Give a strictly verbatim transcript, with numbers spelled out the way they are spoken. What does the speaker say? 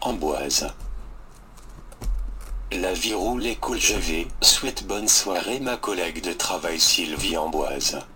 Amboise. La vie roule et coule, je vais, souhaite bonne soirée ma collègue de travail Sylvie Amboise.